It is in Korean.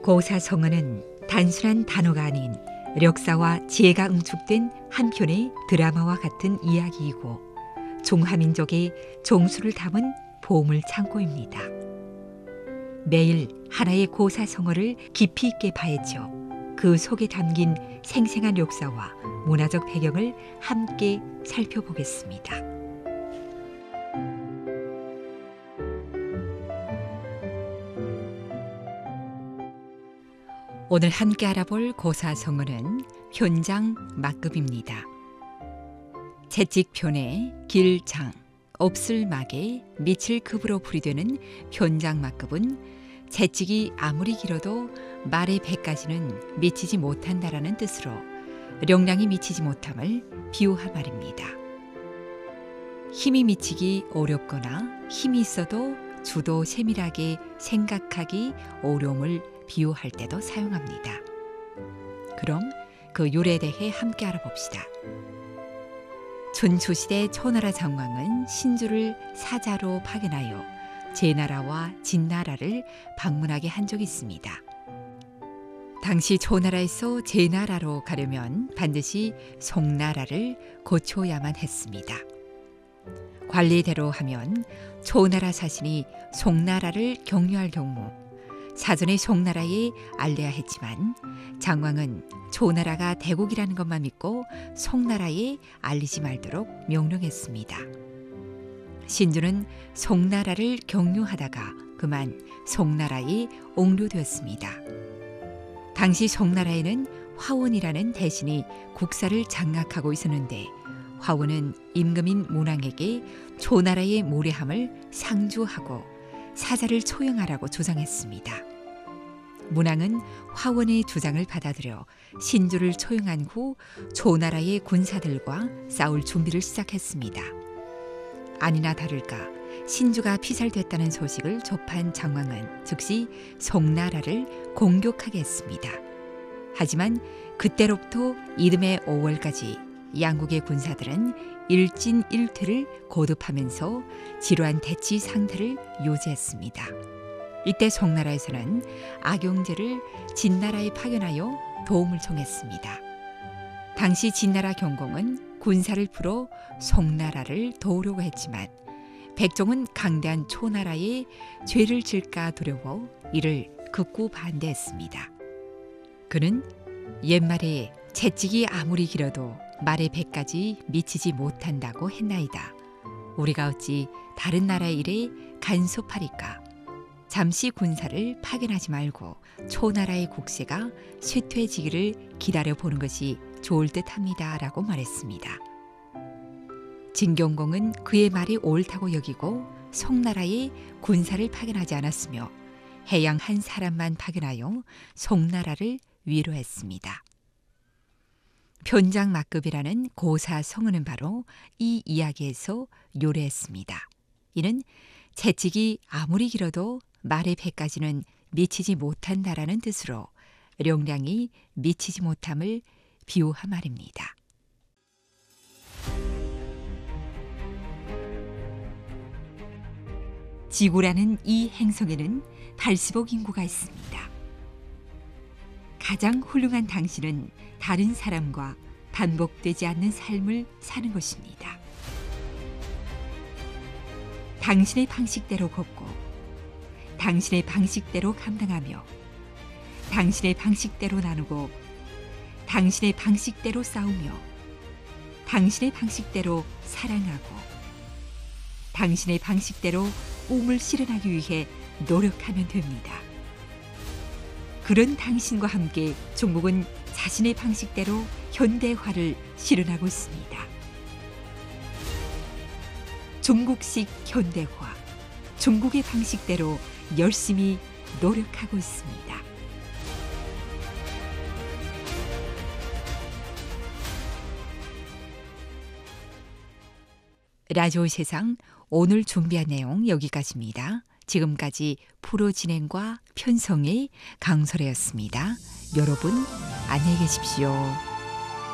고사성어는 단순한 단어가 아닌 역사와 지혜가 응축된 한편의 드라마와 같은 이야기이고 중화민족의 종수를 담은 보물 창고입니다. 매일 하나의 고사성어를 깊이 있게 봐야죠. 그 속에 담긴 생생한 역사와 문화적 배경을 함께 살펴보겠습니다. 오늘 함께 알아볼 고사성어는 현장막급입니다. 채찍편에 길장, 없을막에 미칠 급으로 풀이되는 현장막급은 채찍이 아무리 길어도 말의 배까지는 미치지 못한다라는 뜻으로 령량이 미치지 못함을 비유한 말입니다. 힘이 미치기 어렵거나 힘이 있어도 주도 세밀하게 생각하기 어려움을 비유할 때도 사용합니다. 그럼 그 유래에 대해 함께 알아봅시다. 춘추시대 초나라 정왕은 신주를 사자로 파견하여 제나라와 진나라를 방문하게 한 적이 있습니다. 당시 초나라에서 제나라로 가려면 반드시 송나라를 거쳐야만 했습니다. 관리대로 하면 초나라 사신이 송나라를 격려할 경우 사전에 송나라에 알려야 했지만 장왕은 초나라가 대국이라는 것만 믿고 송나라에 알리지 말도록 명령했습니다. 신주는 송나라를 격려하다가 그만 송나라에 옹료되었습니다. 당시 송나라에는 화원이라는 대신이 국사를 장악하고 있었는데 화원은 임금인 문왕에게 초나라의 무례함을 상주하고 사자를 초용하라고 주장했습니다. 문왕은 화원의 주장을 받아들여 신주를 초용한 후 초나라의 군사들과 싸울 준비를 시작했습니다. 아니나 다를까 신주가 피살됐다는 소식을 접한 장왕은 즉시 송나라를 공격하게 했습니다. 하지만 그때로부터 이듬해 5월까지 양국의 군사들은 일진일퇴를 거듭하면서 지루한 대치 상태를 유지했습니다. 이때 송나라에서는 악용제를 진나라에 파견하여 도움을 청했습니다. 당시 진나라 경공은 군사를 풀어 송나라를 도우려고 했지만 백종은 강대한 초나라에 죄를 질까 두려워 이를 극구 반대했습니다. 그는 옛말에 채찍이 아무리 길어도 말의 배까지 미치지 못한다고 했나이다. 우리가 어찌 다른 나라의 일에 간섭하리까? 잠시 군사를 파견하지 말고 초나라의 국세가 쇠퇴해지기를 기다려보는 것이 좋을 듯합니다. 라고 말했습니다. 진경공은 그의 말이 옳다고 여기고 송나라에 군사를 파견하지 않았으며 해양 한 사람만 파견하여 송나라를 위로했습니다. 현장막급이라는 고사성어는 바로 이 이야기에서 요래했습니다. 이는 채찍이 아무리 길어도 말의 배까지는 미치지 못한다라는 뜻으로 령량이 미치지 못함을 비유한 말입니다. 지구라는 이 행성에는 80억 인구가 있습니다. 가장 훌륭한 당신은 다른 사람과 반복되지 않는 삶을 사는 것입니다. 당신의 방식대로 걷고 당신의 방식대로 감당하며 당신의 방식대로 나누고 당신의 방식대로 싸우며 당신의 방식대로 사랑하고 당신의 방식대로 꿈을 실현하기 위해 노력하면 됩니다. 그런 당신과 함께 중국은 자신의 방식대로 현대화를 실현하고 있습니다. 중국식 현대화, 중국의 방식대로 열심히 노력하고 있습니다. 라디오 세상 오늘 준비한 내용 여기까지입니다. 지금까지 프로 진행과 편성의 강설혜였습니다. 여러분 안녕히 계십시오.